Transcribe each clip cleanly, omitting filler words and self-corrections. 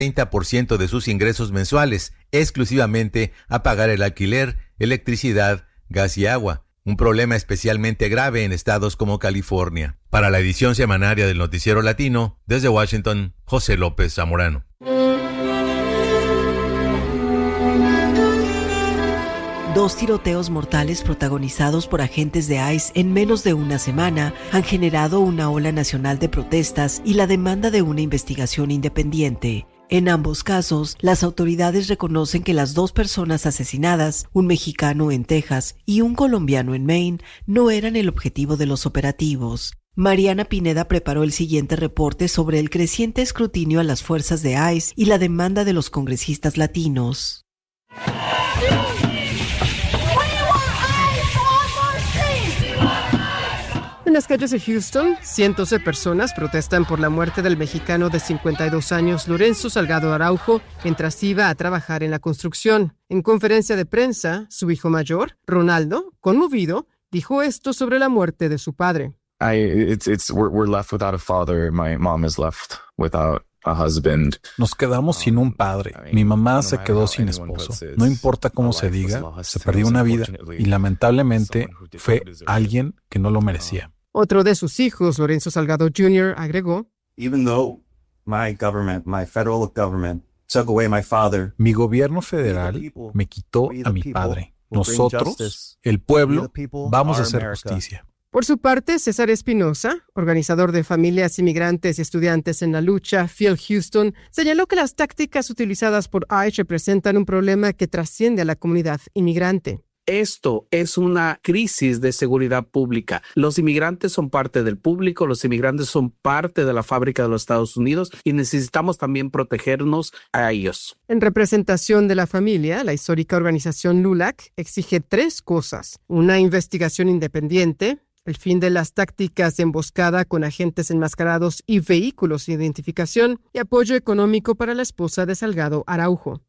30% de sus ingresos mensuales exclusivamente a pagar el alquiler, electricidad, gas y agua. Un problema especialmente grave en estados como California. Para la edición semanaria del Noticiero Latino, desde Washington, José López Zamorano. Dos tiroteos mortales protagonizados por agentes de ICE en menos de una semana han generado una ola nacional de protestas y la demanda de una investigación independiente. En ambos casos, las autoridades reconocen que las dos personas asesinadas, un mexicano en Texas y un colombiano en Maine, no eran el objetivo de los operativos. Mariana Pineda preparó el siguiente reporte sobre el creciente escrutinio a las fuerzas de ICE y la demanda de los congresistas latinos. En las calles de Houston, cientos de personas protestan por la muerte del mexicano de 52 años Lorenzo Salgado Araujo mientras iba a trabajar en la construcción. En conferencia de prensa, su hijo mayor, Ronaldo, conmovido, dijo esto sobre la muerte de su padre. We're left without a father. My mom is left without a husband. Nos quedamos sin un padre. Mi mamá se quedó sin esposo. No importa cómo se diga, se perdió una vida y lamentablemente fue alguien que no lo merecía. Otro de sus hijos, Lorenzo Salgado Jr., agregó: mi gobierno federal me quitó a mi padre. Nosotros, el pueblo, vamos a hacer justicia. Por su parte, César Espinosa, organizador de familias inmigrantes y estudiantes en la lucha, Fiel Houston, señaló que las tácticas utilizadas por ICE representan un problema que trasciende a la comunidad inmigrante. Esto es una crisis de seguridad pública. Los inmigrantes son parte del público, los inmigrantes son parte de la fábrica de los Estados Unidos y necesitamos también protegernos a ellos. En representación de la familia, la histórica organización LULAC exige 3 cosas: una investigación independiente, el fin de las tácticas de emboscada con agentes enmascarados y vehículos de identificación, y apoyo económico para la esposa de Salgado Araujo.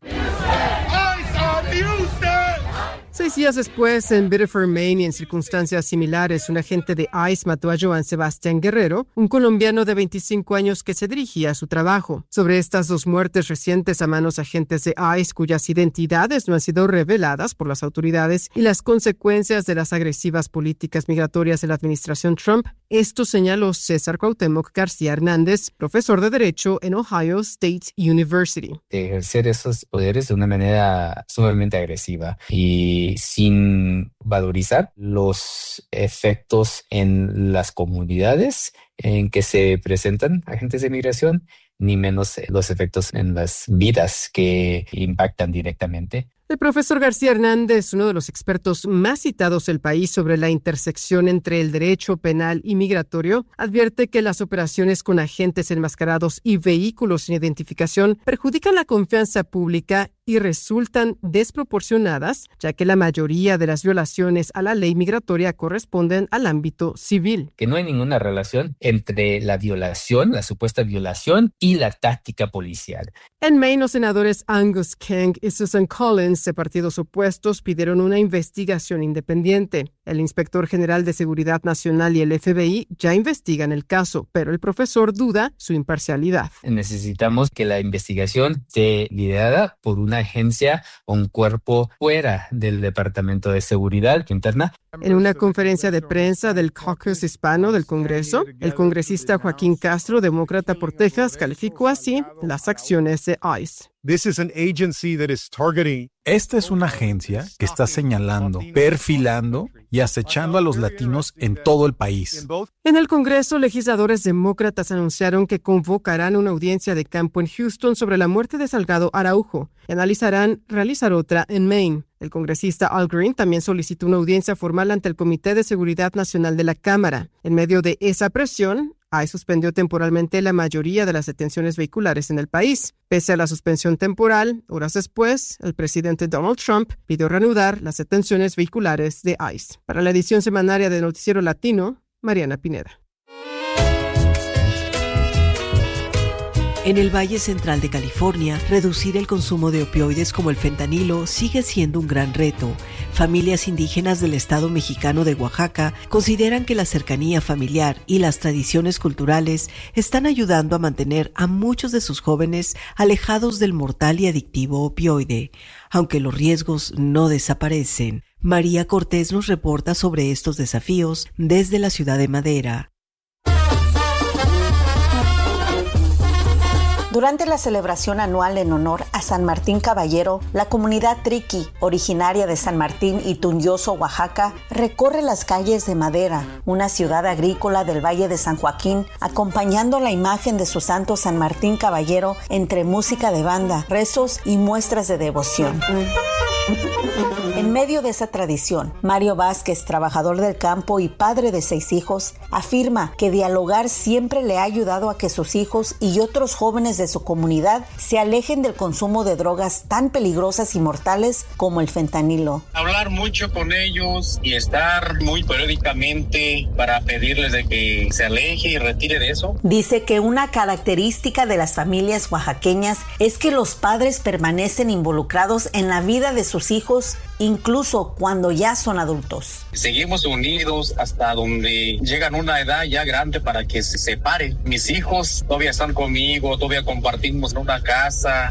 6 días después, en Biddeford, Maine, y en circunstancias similares, un agente de ICE mató a Joan Sebastián Guerrero, un colombiano de 25 años que se dirigía a su trabajo. Sobre estas 2 muertes recientes a manos de agentes de ICE, cuyas identidades no han sido reveladas por las autoridades, y las consecuencias de las agresivas políticas migratorias de la administración Trump, esto señaló César Cuauhtémoc García Hernández, profesor de Derecho en Ohio State University. De ejercer esos poderes de una manera sumamente agresiva y sin valorizar los efectos en las comunidades en que se presentan agentes de migración, ni menos los efectos en las vidas que impactan directamente. El profesor García Hernández, uno de los expertos más citados del país sobre la intersección entre el derecho penal y migratorio, advierte que las operaciones con agentes enmascarados y vehículos sin identificación perjudican la confianza pública y resultan desproporcionadas, ya que la mayoría de las violaciones a la ley migratoria corresponden al ámbito civil. Que no hay ninguna relación entre la violación, la supuesta violación, y la táctica policial. En Maine, los senadores Angus King y Susan Collins, de partidos opuestos, pidieron una investigación independiente. El inspector general de Seguridad Nacional y el FBI ya investigan el caso, pero el profesor duda su imparcialidad. Necesitamos que la investigación esté liderada por una agencia o un cuerpo fuera del Departamento de Seguridad Interna. En una conferencia de prensa del Caucus Hispano del Congreso, el congresista Joaquín Castro, demócrata por Texas, calificó así las acciones de ICE. Esta es una agencia que está señalando, perfilando y acechando a los latinos en todo el país. En el Congreso, legisladores demócratas anunciaron que convocarán una audiencia de campo en Houston sobre la muerte de Salgado Araujo y analizarán realizar otra en Maine. El congresista Al Green también solicitó una audiencia formal ante el Comité de Seguridad Nacional de la Cámara. En medio de esa presión, ICE suspendió temporalmente la mayoría de las detenciones vehiculares en el país. Pese a la suspensión temporal, horas después, el presidente Donald Trump pidió reanudar las detenciones vehiculares de ICE. Para la edición semanaria de Noticiero Latino, Mariana Pineda. En el Valle Central de California, reducir el consumo de opioides como el fentanilo sigue siendo un gran reto. Familias indígenas del estado mexicano de Oaxaca consideran que la cercanía familiar y las tradiciones culturales están ayudando a mantener a muchos de sus jóvenes alejados del mortal y adictivo opioide, aunque los riesgos no desaparecen. María Cortés nos reporta sobre estos desafíos desde la ciudad de Madera. Durante la celebración anual en honor a San Martín Caballero, la comunidad Triqui, originaria de San Martín y Tunyoso, Oaxaca, recorre las calles de Madera, una ciudad agrícola del Valle de San Joaquín, acompañando la imagen de su santo San Martín Caballero entre música de banda, rezos y muestras de devoción. En medio de esa tradición, Mario Vázquez, trabajador del campo y padre de 6 hijos, afirma que dialogar siempre le ha ayudado a que sus hijos y otros jóvenes de su comunidad se alejen del consumo de drogas tan peligrosas y mortales como el fentanilo. Hablar mucho con ellos y estar muy periódicamente para pedirles de que se aleje y retire de eso. Dice que una característica de las familias oaxaqueñas es que los padres permanecen involucrados en la vida de sus hijos, incluso cuando ya son adultos. Seguimos unidos hasta donde llegan a una edad ya grande para que se separen. Mis hijos todavía están conmigo, todavía compartimos en una casa.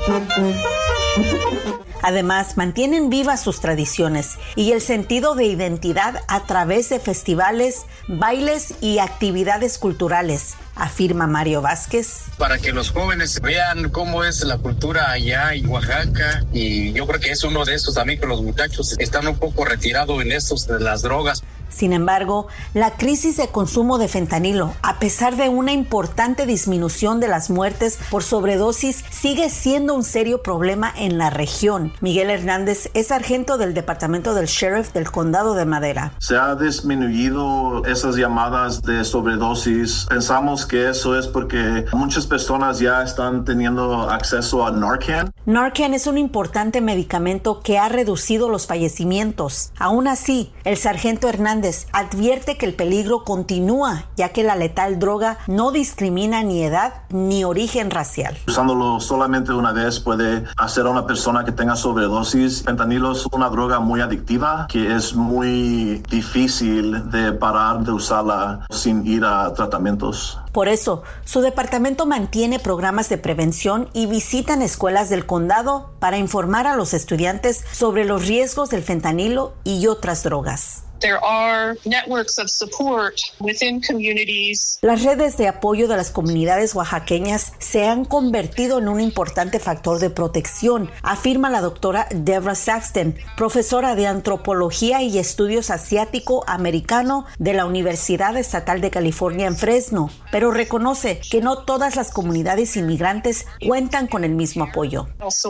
Además, mantienen vivas sus tradiciones y el sentido de identidad a través de festivales, bailes y actividades culturales, afirma Mario Vázquez. Para que los jóvenes vean cómo es la cultura allá en Oaxaca, y yo creo que es uno de estos también, que los muchachos están un poco retirados en estos de las drogas. Sin embargo, la crisis de consumo de fentanilo, a pesar de una importante disminución de las muertes por sobredosis, sigue siendo un serio problema en la región. Miguel Hernández es sargento del Departamento del Sheriff del Condado de Madera. Se ha disminuido esas llamadas de sobredosis. Pensamos que eso es porque muchas personas ya están teniendo acceso a Narcan. Narcan es un importante medicamento que ha reducido los fallecimientos. Aún así, el sargento Hernández advierte que el peligro continúa, ya que la letal droga no discrimina ni edad ni origen racial. Usándolo solamente una vez puede hacer a una persona que tenga sobredosis. Fentanilo es una droga muy adictiva que es muy difícil de parar de usarla sin ir a tratamientos. Por eso, su departamento mantiene programas de prevención y visitan escuelas del condado para informar a los estudiantes sobre los riesgos del fentanilo y otras drogas. There are networks of support within communities. Las redes de apoyo de las comunidades oaxaqueñas se han convertido en un importante factor de protección, afirma la doctora Deborah Saxton, profesora de Antropología y Estudios Asiático-Americano de la Universidad Estatal de California en Fresno, pero reconoce que no todas las comunidades inmigrantes cuentan con el mismo apoyo.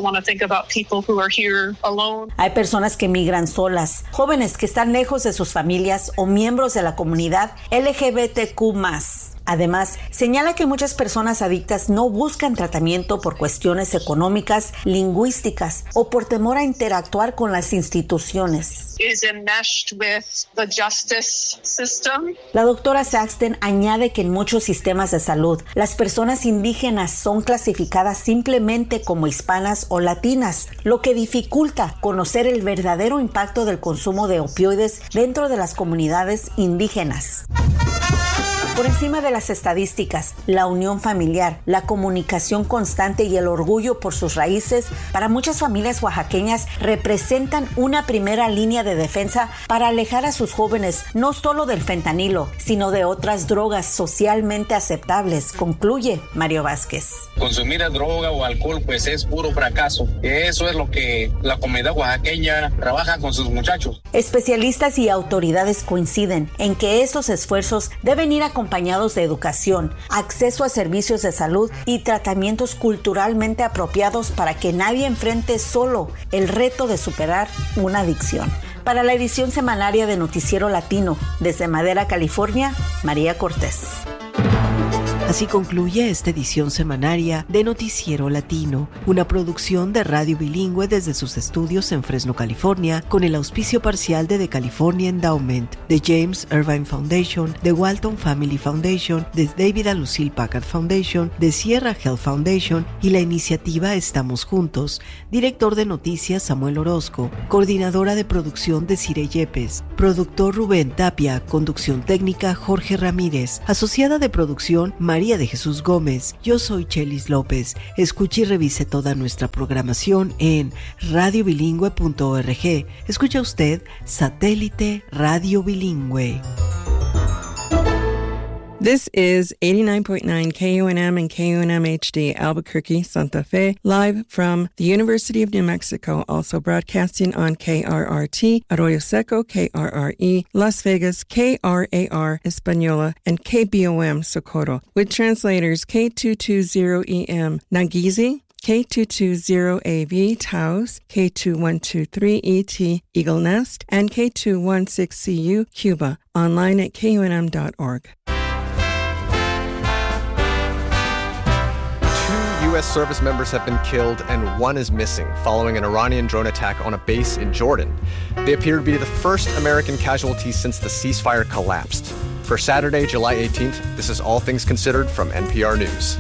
Hay personas que migran solas, jóvenes que están lejos de sus familias o miembros de la comunidad LGBTQ+. Además, señala que muchas personas adictas no buscan tratamiento por cuestiones económicas, lingüísticas o por temor a interactuar con las instituciones. La doctora Saxton añade que en muchos sistemas de salud, las personas indígenas son clasificadas simplemente como hispanas o latinas, lo que dificulta conocer el verdadero impacto del consumo de opioides dentro de las comunidades indígenas. Por encima de las estadísticas, la unión familiar, la comunicación constante y el orgullo por sus raíces, para muchas familias oaxaqueñas representan una primera línea de defensa para alejar a sus jóvenes no solo del fentanilo, sino de otras drogas socialmente aceptables, concluye Mario Vázquez. Consumir droga o alcohol pues es puro fracaso. Eso es lo que la comunidad oaxaqueña trabaja con sus muchachos. Especialistas y autoridades coinciden en que esos esfuerzos deben ir acompañados de educación, acceso a servicios de salud y tratamientos culturalmente apropiados para que nadie enfrente solo el reto de superar una adicción. Para la edición semanaria de Noticiero Latino, desde Madera, California, María Cortés. Así concluye esta edición semanaria de Noticiero Latino, una producción de Radio Bilingüe desde sus estudios en Fresno, California, con el auspicio parcial de The California Endowment, de James Irvine Foundation, de Walton Family Foundation, de David and Lucille Packard Foundation, de Sierra Health Foundation y la iniciativa Estamos Juntos. Director de noticias Samuel Orozco, coordinadora de producción Desiree Yepes, productor Rubén Tapia, conducción técnica Jorge Ramírez, asociada de producción María de Jesús Gómez. Yo soy Chelis López. Escuche y revise toda nuestra programación en radiobilingüe.org. Escucha usted Satélite Radio Bilingüe. This is 89.9 KUNM and KUNM HD Albuquerque, Santa Fe, live from the University of New Mexico, also broadcasting on KRRT, Arroyo Seco, KRRE, Las Vegas, KRAR Española, and KBOM Socorro, with translators K220EM Nagizi, K220AV Taos, K2123ET Eagle Nest, and K216CU Cuba, online at kunm.org. U.S. service members have been killed and one is missing following an Iranian drone attack on a base in Jordan. They appear to be the first American casualties since the ceasefire collapsed. For Saturday, July 18th, this is All Things Considered from NPR News.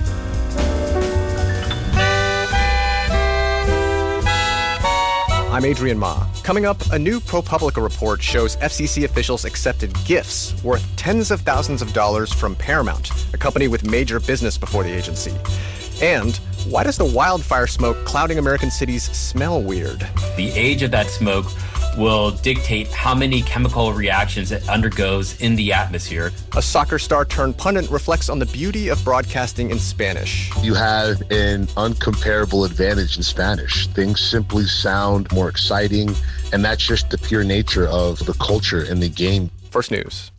I'm Adrian Ma. Coming up, a new ProPublica report shows FCC officials accepted gifts worth tens of thousands of dollars from Paramount, a company with major business before the agency. And why does the wildfire smoke clouding American cities smell weird? The age of that smoke will dictate how many chemical reactions it undergoes in the atmosphere. A soccer star turned pundit reflects on the beauty of broadcasting in Spanish. You have an uncomparable advantage in Spanish. Things simply sound more exciting, and that's just the pure nature of the culture in the game. First News.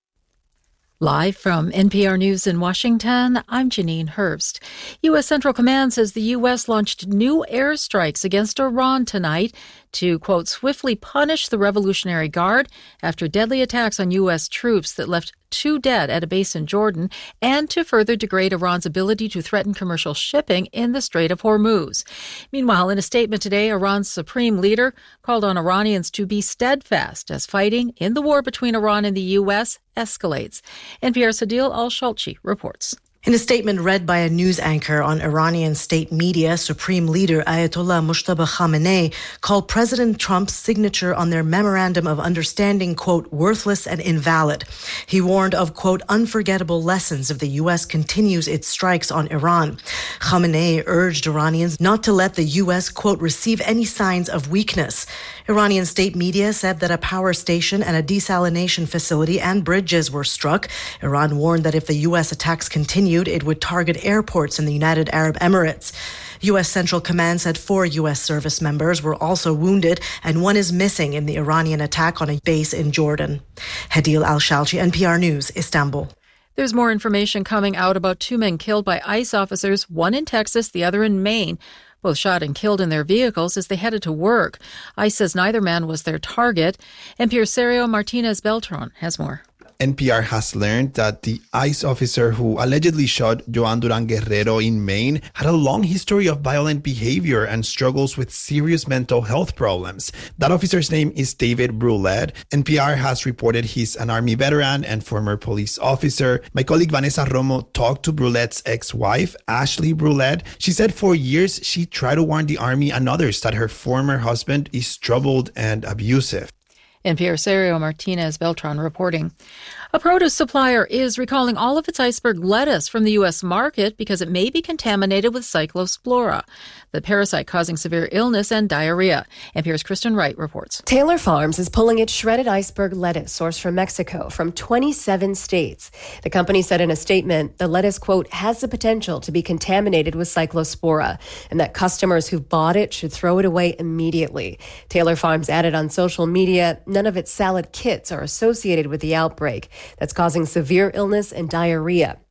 Live from NPR News in Washington, I'm Janine Herbst. U.S. Central Command says the U.S. launched new airstrikes against Iran tonight to, quote, swiftly punish the Revolutionary Guard after deadly attacks on U.S. troops that left 2 dead at a base in Jordan, and to further degrade Iran's ability to threaten commercial shipping in the Strait of Hormuz. Meanwhile, in a statement today, Iran's supreme leader called on Iranians to be steadfast as fighting in the war between Iran and the U.S. escalates. NPR's Adil Al-Shalchi reports. In a statement read by a news anchor on Iranian state media, Supreme Leader Ayatollah Mojtaba Khamenei called President Trump's signature on their Memorandum of Understanding, quote, worthless and invalid. He warned of, quote, unforgettable lessons if the U.S. continues its strikes on Iran. Khamenei urged Iranians not to let the U.S., quote, receive any signs of weakness. Iranian state media said that a power station and a desalination facility and bridges were struck. Iran warned that if the U.S. attacks continued, it would target airports in the United Arab Emirates. U.S. Central Command said 4 U.S. service members were also wounded and 1 is missing in the Iranian attack on a base in Jordan. Hadil Al-Shalchi, NPR News, Istanbul. There's more information coming out about 2 men killed by ICE officers, one in Texas, the other in Maine. Both shot and killed in their vehicles as they headed to work. ICE says neither man was their target. NPR's Sergio Martinez Beltran has more. NPR has learned that the ICE officer who allegedly shot Joan Duran Guerrero in Maine had a long history of violent behavior and struggles with serious mental health problems. That officer's name is David Brulette. NPR has reported he's an Army veteran and former police officer. My colleague Vanessa Romo talked to Brulette's ex-wife, Ashley Brulette. She said for years she tried to warn the Army and others that her former husband is troubled and abusive. NPR's Sergio Martinez Beltran reporting. A produce supplier is recalling all of its iceberg lettuce from the U.S. market because it may be contaminated with Cyclospora, the parasite causing severe illness and diarrhea. NPR's Kristen Wright reports. Taylor Farms is pulling its shredded iceberg lettuce sourced from Mexico from 27 states. The company said in a statement the lettuce, quote, has the potential to be contaminated with Cyclospora and that customers who've bought it should throw it away immediately. Taylor Farms added on social media, none of its salad kits are associated with the outbreak that's causing severe illness and diarrhea.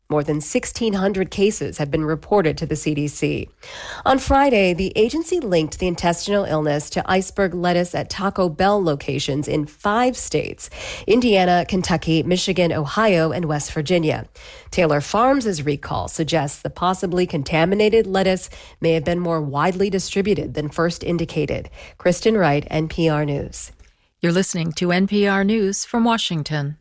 More than 1,600 cases have been reported to the CDC. On Friday, the agency linked the intestinal illness to iceberg lettuce at Taco Bell locations in 5 states: Indiana, Kentucky, Michigan, Ohio, and West Virginia. Taylor Farms' recall suggests the possibly contaminated lettuce may have been more widely distributed than first indicated. Kristen Wright, NPR News. You're listening to NPR News from Washington.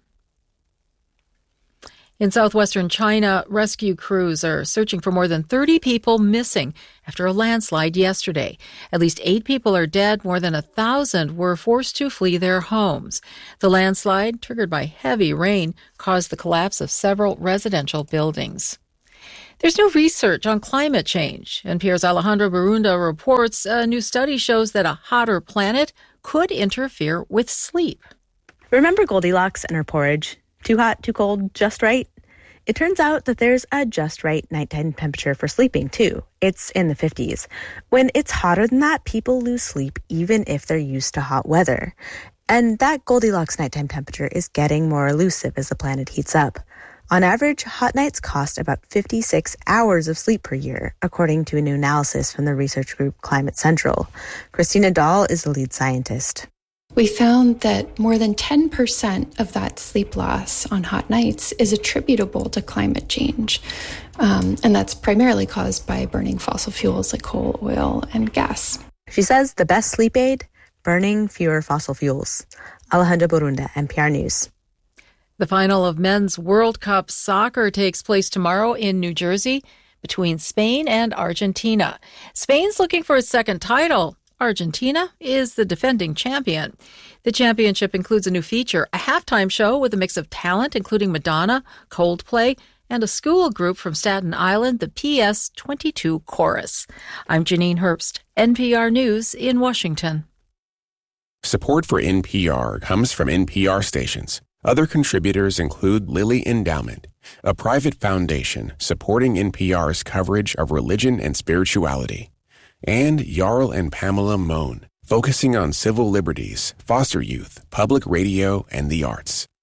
In southwestern China, rescue crews are searching for more than 30 people missing after a landslide yesterday. At least 8 people are dead. More than 1,000 were forced to flee their homes. The landslide, triggered by heavy rain, caused the collapse of several residential buildings. There's no research on climate change. NPR's Alejandro Barunda reports a new study shows that a hotter planet could interfere with sleep. Remember Goldilocks and her porridge? Too hot, too cold, just right? It turns out that there's a just right nighttime temperature for sleeping, too. It's in the 50s. When it's hotter than that, people lose sleep even if they're used to hot weather. And that Goldilocks nighttime temperature is getting more elusive as the planet heats up. On average, hot nights cost about 56 hours of sleep per year, according to a new analysis from the research group Climate Central. Christina Dahl is the lead scientist. We found that more than 10% of that sleep loss on hot nights is attributable to climate change. And that's primarily caused by burning fossil fuels like coal, oil, and gas. She says the best sleep aid, burning fewer fossil fuels. Alejandra Barunda, NPR News. The final of men's World Cup soccer takes place tomorrow in New Jersey between Spain and Argentina. Spain's looking for its second title. Argentina is the defending champion. The championship includes a new feature, a halftime show with a mix of talent, including Madonna, Coldplay, and a school group from Staten Island, the PS22 Chorus. I'm Janine Herbst, NPR News in Washington. Support for NPR comes from NPR stations. Other contributors include Lilly Endowment, a private foundation supporting NPR's coverage of religion and spirituality. And Jarl and Pamela Mohn, focusing on civil liberties, foster youth, public radio, and the arts.